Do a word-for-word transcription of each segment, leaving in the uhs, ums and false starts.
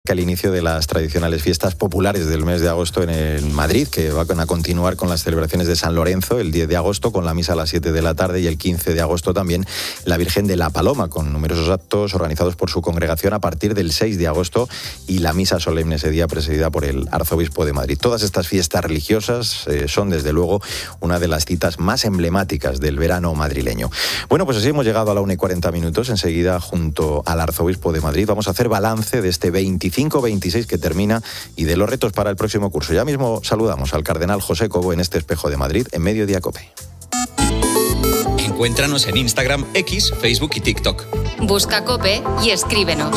al inicio de las tradicionales fiestas populares del mes de agosto en el Madrid, que van a continuar con las celebraciones de San Lorenzo el diez de agosto, con la misa a las siete de la tarde, y el quince de agosto también la Virgen de la Paloma, con numerosos actos organizados por su congregación a partir del seis de agosto, y la misa solemne ese día presidida por el arzobispo de Madrid. Todas estas fiestas religiosas eh, son desde luego una de las citas más emblemáticas del verano madrileño. Bueno, pues así hemos llegado a la una y cuarenta minutos. Enseguida, junto al arzobispo de Madrid, vamos a hacer balance de este veinticinco veintiséis que termina y de los retos para el próximo curso. Ya mismo saludamos al cardenal José Cobo en este Espejo de Madrid en Mediodía COPE. Encuéntranos en Instagram, X, Facebook y TikTok. Busca COPE y escríbenos.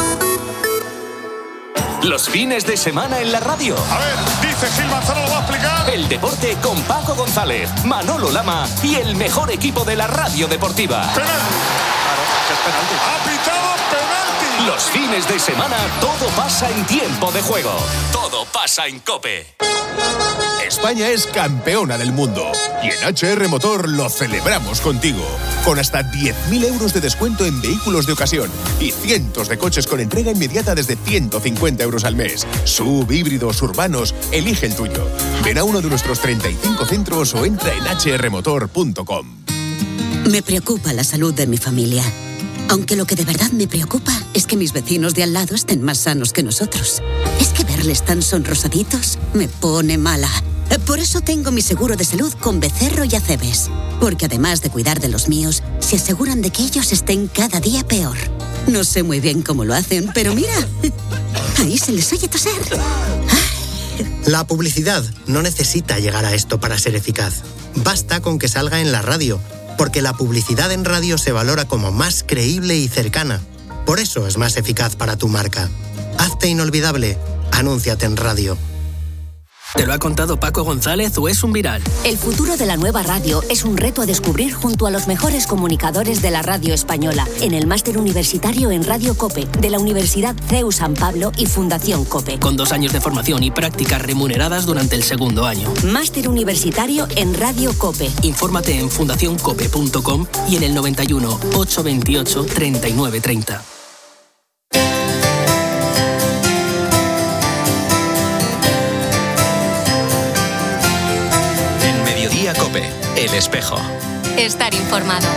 Los fines de semana en la radio. A ver, dice Gil Manzano, lo va a explicar. El deporte con Paco González, Manolo Lama y el mejor equipo de la radio deportiva. Penalti. Claro, es penalti. Ha pitado penalti. Los fines de semana todo pasa en tiempo de juego. Todo pasa en COPE. España es campeona del mundo y en H R Motor lo celebramos contigo. Con hasta diez mil euros de descuento en vehículos de ocasión y cientos de coches con entrega inmediata desde ciento cincuenta euros al mes. Sub, híbridos, urbanos, elige el tuyo. Ven a uno de nuestros treinta y cinco centros o entra en hache erre motor punto com. Me preocupa la salud de mi familia. Aunque lo que de verdad me preocupa es que mis vecinos de al lado estén más sanos que nosotros. Es que verles tan sonrosaditos me pone mala. Por eso tengo mi seguro de salud con Becerro y Acebes. Porque además de cuidar de los míos, se aseguran de que ellos estén cada día peor. No sé muy bien cómo lo hacen, pero mira, ahí se les oye toser. La publicidad no necesita llegar a esto para ser eficaz. Basta con que salga en la radio, porque la publicidad en radio se valora como más creíble y cercana. Por eso es más eficaz para tu marca. Hazte inolvidable. Anúnciate en radio. ¿Te lo ha contado Paco González o es un viral? El futuro de la nueva radio es un reto a descubrir junto a los mejores comunicadores de la radio española en el máster universitario en Radio COPE de la Universidad C E U San Pablo y Fundación COPE. Con dos años de formación y prácticas remuneradas durante el segundo año. Máster universitario en Radio COPE. Infórmate en fundación cope punto com y en el noventa y uno, ochocientos veintiocho, treinta y nueve treinta. COPE, El Espejo. Estar informado.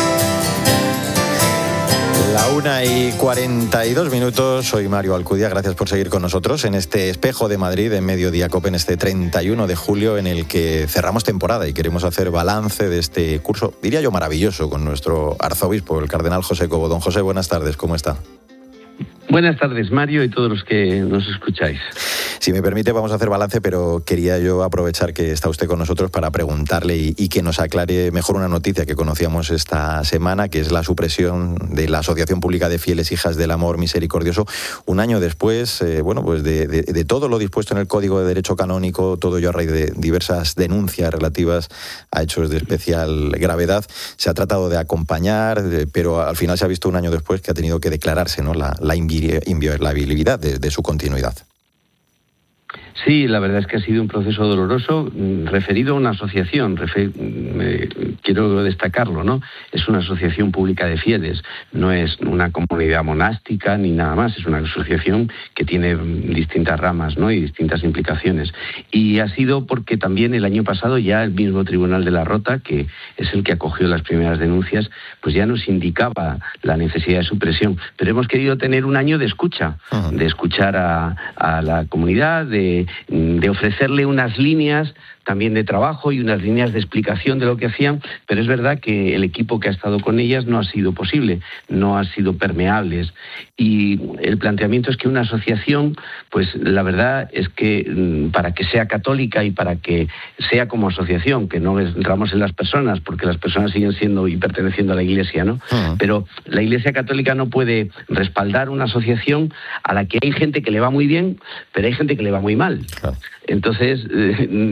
La una y cuarenta y dos minutos, soy Mario Alcudia, gracias por seguir con nosotros en este Espejo de Madrid en Mediodía COPE, en este treinta y uno de julio en el que cerramos temporada y queremos hacer balance de este curso, diría yo maravilloso, con nuestro arzobispo, el cardenal José Cobo. Don José, buenas tardes, ¿cómo está? Buenas tardes, Mario, y todos los que nos escucháis. Si me permite, vamos a hacer balance, pero quería yo aprovechar que está usted con nosotros para preguntarle y, y que nos aclare mejor una noticia que conocíamos esta semana, que es la supresión de la Asociación Pública de Fieles Hijas del Amor Misericordioso, un año después, eh, bueno, pues de, de, de todo lo dispuesto en el Código de Derecho Canónico, todo ello a raíz de diversas denuncias relativas a hechos de especial gravedad. Se ha tratado de acompañar, eh, pero al final se ha visto un año después que ha tenido que declararse, ¿no?, la, la inviolabilidad de, de su continuidad. Sí, la verdad es que ha sido un proceso doloroso referido a una asociación, refer, eh, quiero destacarlo, ¿no? Es una asociación pública de fieles, no es una comunidad monástica ni nada más, es una asociación que tiene distintas ramas, ¿no?, y distintas implicaciones. Y ha sido porque también el año pasado ya el mismo Tribunal de la Rota, que es el que acogió las primeras denuncias, pues ya nos indicaba la necesidad de supresión. Pero hemos querido tener un año de escucha, uh-huh. de escuchar a, a la comunidad, de de ofrecerle unas líneas también de trabajo y unas líneas de explicación de lo que hacían, pero es verdad que el equipo que ha estado con ellas no ha sido posible, no ha sido permeables. Y el planteamiento es que una asociación, pues la verdad es que para que sea católica y para que sea como asociación, que no entramos en las personas, porque las personas siguen siendo y perteneciendo a la Iglesia, ¿no? Uh-huh. Pero la Iglesia católica no puede respaldar una asociación a la que hay gente que le va muy bien, pero hay gente que le va muy mal. Uh-huh. Entonces, eh,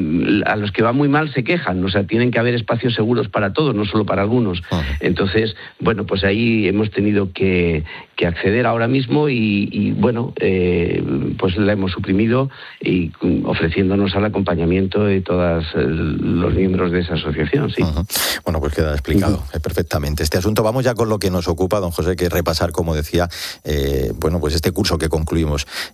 a los que va muy mal se quejan, o sea, tienen que haber espacios seguros para todos, no solo para algunos. Uh-huh. Entonces, bueno, pues ahí hemos tenido que, que acceder ahora mismo y, y bueno, eh, pues la hemos suprimido y ofreciéndonos al acompañamiento de todos los miembros de esa asociación, sí. Uh-huh. Bueno, pues queda explicado uh-huh. perfectamente este asunto. Vamos ya con lo que nos ocupa, don José, que es repasar, como decía, eh, bueno, pues este curso que concluimos